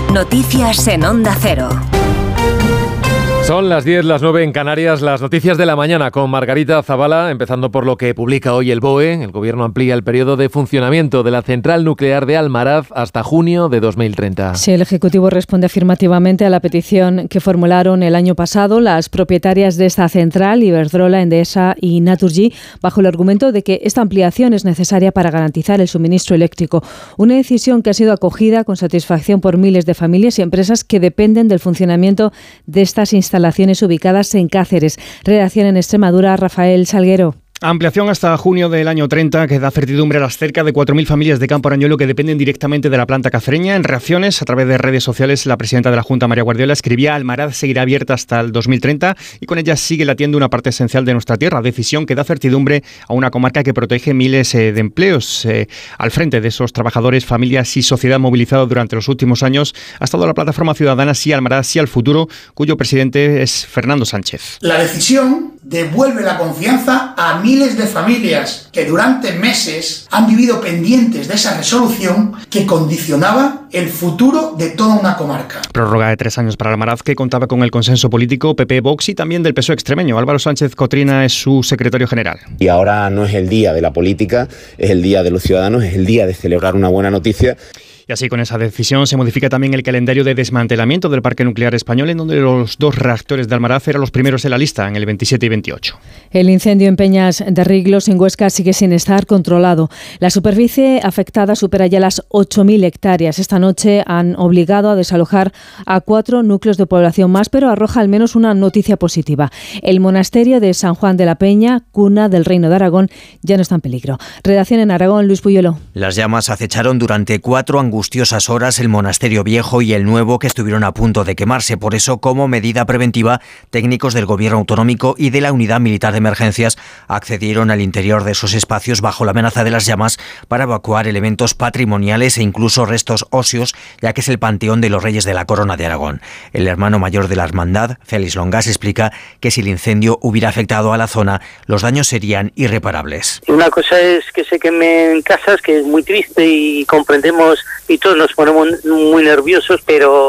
Noticias en Onda Cero. Son las 10, las 9 en Canarias, las noticias de la mañana con Margarita Zavala, empezando por lo que publica hoy el BOE. El Gobierno amplía el periodo de funcionamiento de la central nuclear de Almaraz hasta junio de 2030. Sí, el Ejecutivo responde afirmativamente a la petición que formularon el año pasado las propietarias de esta central, Iberdrola, Endesa y Naturgy, bajo el argumento de que esta ampliación es necesaria para garantizar el suministro eléctrico. Una decisión que ha sido acogida con satisfacción por miles de familias y empresas que dependen del funcionamiento de estas instalaciones ubicadas en Cáceres. Redacción en Extremadura, Rafael Salguero. Ampliación hasta junio del año 30 que da certidumbre a las cerca de 4.000 familias de Campo Arañuelo que dependen directamente de la planta cacereña. En reacciones a través de redes sociales, la presidenta de la Junta, María Guardiola, escribía: Almaraz seguirá abierta hasta el 2030 y con ella sigue latiendo una parte esencial de nuestra tierra. Decisión que da certidumbre a una comarca que protege miles de empleos. Al frente de esos trabajadores, familias y sociedad movilizados durante los últimos años ha estado la plataforma ciudadana Sí Almaraz, Sí al Futuro, cuyo presidente es Fernando Sánchez. La decisión devuelve la confianza a miles de familias que durante meses han vivido pendientes de esa resolución que condicionaba el futuro de toda una comarca. Prórroga de 3 años para Almaraz, que contaba con el consenso político PP, Vox y también del PSOE extremeño. Álvaro Sánchez Cotrina es su secretario general. Y ahora no es el día de la política, es el día de los ciudadanos, es el día de celebrar una buena noticia. Y así, con esa decisión, se modifica también el calendario de desmantelamiento del parque nuclear español, en donde los 2 reactores de Almaraz eran los primeros en la lista, en el 27 y 28. El incendio en Peñas de Riglos, en Huesca, sigue sin estar controlado. La superficie afectada supera ya las 8.000 hectáreas. Esta noche han obligado a desalojar a 4 núcleos de población más, pero arroja al menos una noticia positiva. El monasterio de San Juan de la Peña, cuna del Reino de Aragón, ya no está en peligro. Redacción en Aragón, Luis Puyuelo. Las llamas acecharon durante 4 angustiosas horas el monasterio viejo y el nuevo, que estuvieron a punto de quemarse. Por eso, como medida preventiva, técnicos del Gobierno autonómico y de la Unidad Militar de Emergencias accedieron al interior de esos espacios bajo la amenaza de las llamas para evacuar elementos patrimoniales e incluso restos óseos, ya que es el panteón de los Reyes de la Corona de Aragón. El hermano mayor de la hermandad, Félix Longas, explica que si el incendio hubiera afectado a la zona, los daños serían irreparables. Una cosa es que se quemen casas, que es muy triste y comprendemos y todos nos ponemos muy nerviosos, pero